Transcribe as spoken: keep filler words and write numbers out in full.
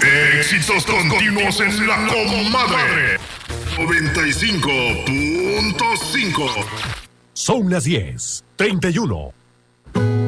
Éxitos continuos en la comadre. noventa y cinco punto cinco. Son las diez, treinta y uno.